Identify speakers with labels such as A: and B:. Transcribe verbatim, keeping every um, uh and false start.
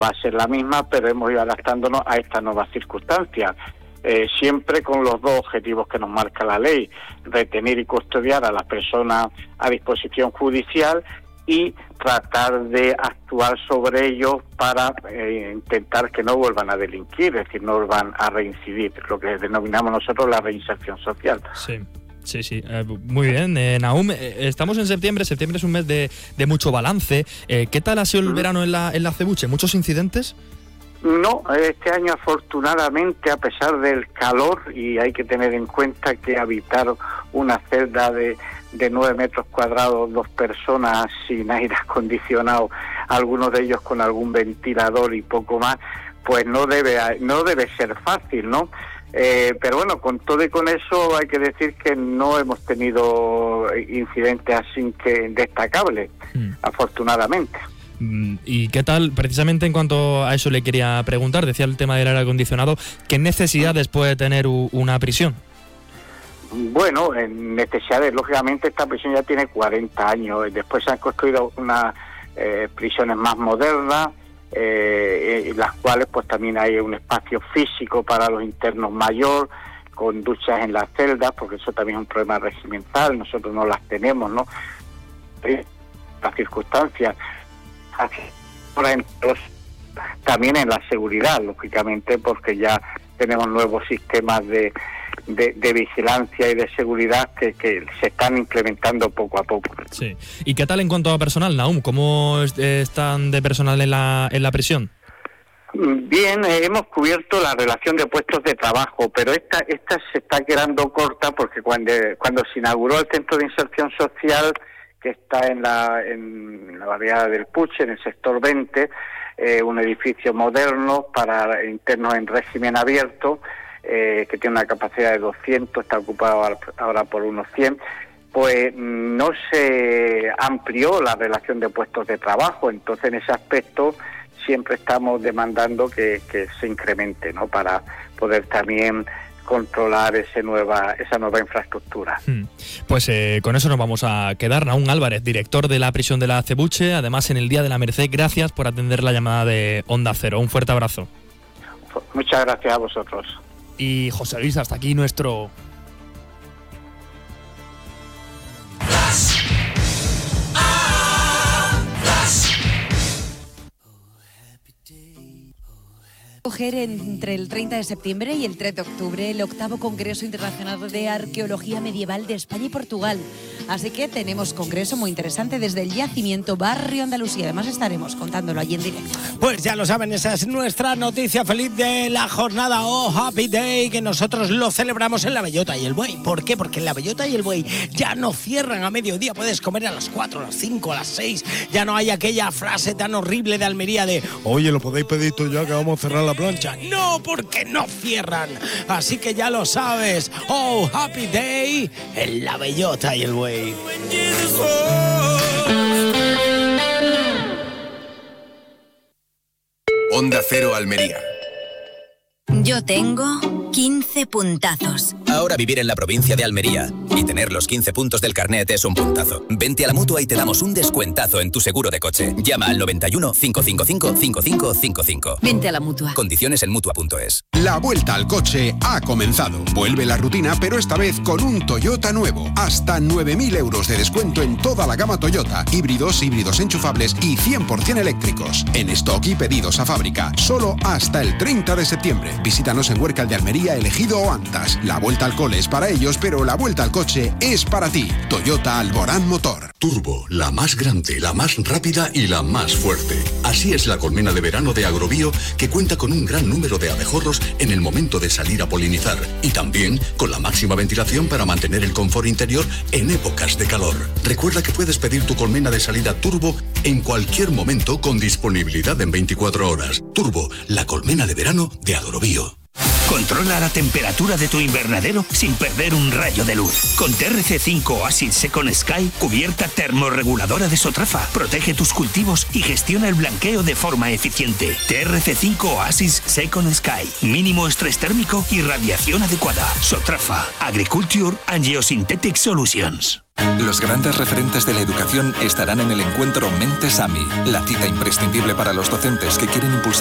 A: va a ser la misma, pero hemos ido adaptándonos a estas nuevas circunstancias. Eh, siempre con los dos objetivos que nos marca la ley: retener y custodiar a las personas a disposición judicial y tratar de actuar sobre ellos para eh, intentar que no vuelvan a delinquir, es decir, no vuelvan a reincidir, lo que denominamos nosotros la reinserción social.
B: Sí. Sí, sí, eh, muy bien. Eh, Nahum, eh, estamos en septiembre, septiembre es un mes de, de mucho balance. Eh, ¿Qué tal ha sido el verano en la, en la Acebuche? ¿Muchos incidentes?
A: No, este año afortunadamente, a pesar del calor, y hay que tener en cuenta que habitar una celda de, de nueve metros cuadrados, dos personas sin aire acondicionado, algunos de ellos con algún ventilador y poco más, pues no debe, no debe ser fácil, ¿no? Eh, pero bueno, con todo y con eso hay que decir que no hemos tenido incidentes así que destacables, mm. afortunadamente.
B: ¿Y qué tal? Precisamente en cuanto a eso le quería preguntar, decía el tema del aire acondicionado, ¿qué necesidades puede tener una prisión?
A: Bueno, en necesidades, lógicamente esta prisión ya tiene cuarenta años, después se han construido unas eh, prisiones más modernas, eh, en las cuales pues también hay un espacio físico para los internos mayor, con duchas en las celdas, porque eso también es un problema regimental, nosotros no las tenemos, ¿no? Las circunstancias, también en la seguridad, lógicamente, porque ya tenemos nuevos sistemas de, de, de vigilancia y de seguridad que, que se están implementando poco a poco.
B: Sí. ¿Y qué tal en cuanto a personal, Nahum? ¿Cómo están de personal en la, en la prisión?
A: Bien, eh, hemos cubierto la relación de puestos de trabajo, pero esta esta se está quedando corta porque cuando, cuando se inauguró el Centro de Inserción Social, que está en la, en la barriada del Puche, en el sector veinte, eh, un edificio moderno para internos en régimen abierto, eh, que tiene una capacidad de doscientos, está ocupado ahora por unos cien, pues no se amplió la relación de puestos de trabajo, entonces en ese aspecto siempre estamos demandando que, que se incremente, ¿no?, para poder también controlar ese nueva, esa nueva infraestructura.
B: Pues eh, con eso nos vamos a quedar. Nahum Álvarez, director de la prisión de la Acebuche, además en el Día de la Merced, gracias por atender la llamada de Onda Cero. Un fuerte abrazo.
A: Muchas gracias a vosotros.
B: Y José Luis, hasta aquí nuestro...
C: Coger entre el treinta de septiembre y el tres de octubre el octavo Congreso Internacional de Arqueología Medieval de España y Portugal. Así que tenemos congreso muy interesante desde el yacimiento Barrio Andalucía. Además estaremos contándolo allí en directo.
D: Pues ya lo saben, esa es nuestra noticia feliz de la jornada. Oh, Happy Day, que nosotros lo celebramos en La Bellota y el Buey. ¿Por qué? Porque en La Bellota y el Buey ya no cierran a mediodía. Puedes comer a las cuatro, a las cinco, a las seis. Ya no hay aquella frase tan horrible de Almería de oye, lo podéis pedir tú ya que vamos a cerrar la plancha. No, porque no cierran. Así que ya lo sabes. Oh, Happy Day en La Bellota y el Buey.
E: Onda Cero Almería.
F: Yo tengo quince puntazos.
E: Ahora vivir en la provincia de Almería y tener los quince puntos del carnet es un puntazo. Vente a la Mutua y te damos un descuentazo en tu seguro de coche. Llama al noventa y uno, cinco cinco cinco, cinco cinco cinco cinco.
F: Vente a la Mutua.
E: Condiciones en Mutua punto es.
G: La vuelta al coche ha comenzado. Vuelve la rutina, pero esta vez con un Toyota nuevo. Hasta nueve mil euros de descuento en toda la gama Toyota. Híbridos, híbridos enchufables y cien por ciento eléctricos. En stock y pedidos a fábrica. Solo hasta el treinta de septiembre. Visítanos en Huércal de Almería, Elegido o Antas. La vuelta al cole es para ellos, pero la vuelta al coche es para ti. Toyota Alborán Motor.
H: Turbo, la más grande, la más rápida y la más fuerte. Así es la colmena de verano de Agrobio, que cuenta con un gran número de abejorros en el momento de salir a polinizar y también con la máxima ventilación para mantener el confort interior en épocas de calor. Recuerda que puedes pedir tu colmena de salida Turbo en cualquier momento con disponibilidad en veinticuatro horas. Turbo, la colmena de verano de Agrobio.
I: Controla la temperatura de tu invernadero sin perder un rayo de luz. Con T R C cinco Oasis Second Sky, cubierta termorreguladora de Sotrafa, protege tus cultivos y gestiona el blanqueo de forma eficiente. T R C cinco Oasis Second Sky, mínimo estrés térmico y radiación adecuada. Sotrafa, Agriculture and Geosynthetic Solutions.
J: Los grandes referentes de la educación estarán en el encuentro Mentes AMI, la cita imprescindible para los docentes que quieren impulsar